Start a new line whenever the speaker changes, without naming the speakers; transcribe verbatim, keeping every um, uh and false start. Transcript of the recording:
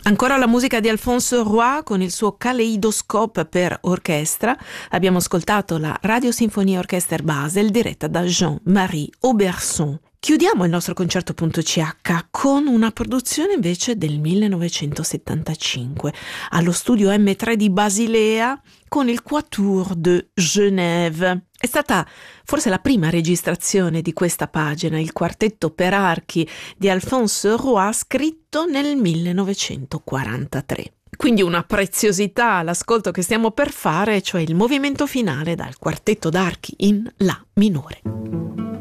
Ancora la musica di Alphonse Roy con il suo Kaleidoscope per orchestra. Abbiamo ascoltato la Radiosinfonia Orchester Basel diretta da Jean-Marie Auberson. Chiudiamo il nostro concerto punto c h con una produzione invece del millenovecentosettantacinque allo studio M tre di Basilea con il Quatuor de Genève. È stata forse la prima registrazione di questa pagina, il quartetto per archi di Alphonse Roy, scritto nel millenovecentoquarantatré. Quindi una preziosità l'ascolto che stiamo per fare, cioè il movimento finale dal quartetto d'archi in La minore.